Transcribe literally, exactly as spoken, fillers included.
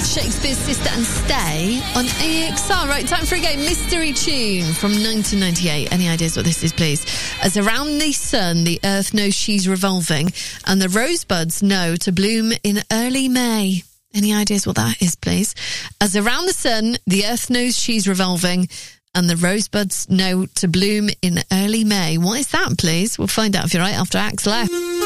Shakespeare's Sister and Stay on A X R. Right, time for a game. Mystery tune from nineteen ninety-eight. Any ideas what this is, please? As around the sun, the earth knows she's revolving, and the rosebuds know to bloom in early May. Any ideas what that is, please? As around the sun, the earth knows she's revolving, and the rosebuds know to bloom in early May. What is that, please? We'll find out if you're right after Axel F.